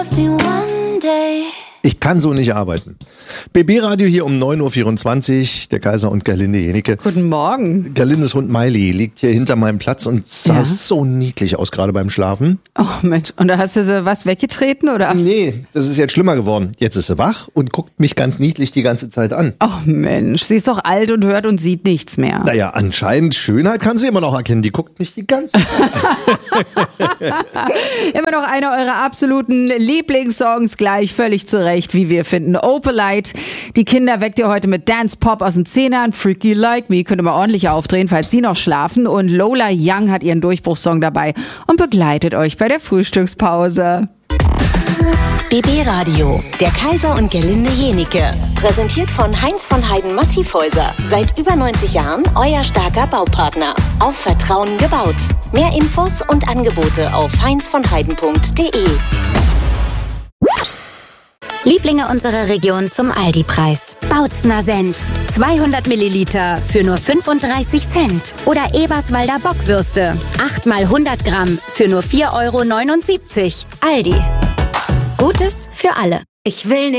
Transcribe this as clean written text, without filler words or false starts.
Ich kann so nicht arbeiten. BB-Radio hier um 9.24 Uhr, der Kaiser und Gerlinde Jenike. Guten Morgen. Gerlindes Hund Miley liegt hier hinter meinem Platz und sah so niedlich aus, gerade beim Schlafen. Oh Mensch, und da hast du so was weggetreten, oder? Nee, das ist jetzt schlimmer geworden. Jetzt ist sie wach und guckt mich ganz niedlich die ganze Zeit an. Oh Mensch, sie ist doch alt und hört und sieht nichts mehr. Naja, anscheinend Schönheit kann sie immer noch erkennen. Die guckt mich die ganze Zeit an. Immer noch einer eurer absoluten Lieblingssongs, gleich völlig zurecht, wie wir finden. Opalite. Die Kinder weckt ihr heute mit Dance Pop aus den Zehnern. Freaky Like Me könnt ihr mal ordentlich aufdrehen, falls die noch schlafen. Und Lola Young hat ihren Durchbruchssong dabei und begleitet euch bei der Frühstückspause. BB Radio, der Kaiser und Gerlinde Jenike. Präsentiert von Heinz von Heiden Massivhäuser. Seit über 90 Jahren euer starker Baupartner. Auf Vertrauen gebaut. Mehr Infos und Angebote auf heinzvonheiden.de. Lieblinge unserer Region zum Aldi-Preis. Bautzner Senf, 200 Milliliter für nur 35 Cent. Oder Eberswalder Bockwürste, 8 mal 100 Gramm für nur 4,79 Euro. Aldi. Gutes für alle. Ich will nicht